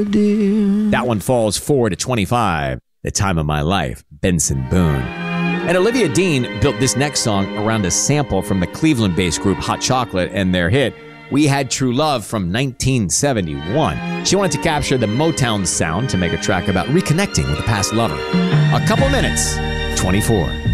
dear. That one falls 4 to 25. The Time of My Life, Benson Boone. And Olivia Dean built this next song around a sample from the Cleveland-based group Hot Chocolate and their hit, We Had True Love from 1971. She wanted to capture the Motown sound to make a track about reconnecting with a past lover. A couple minutes, 24.